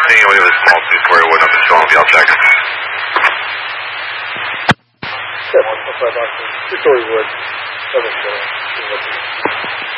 15, we have a small 2-square wood up in Stoneville, check. Yeah, 1.5 2-story wood.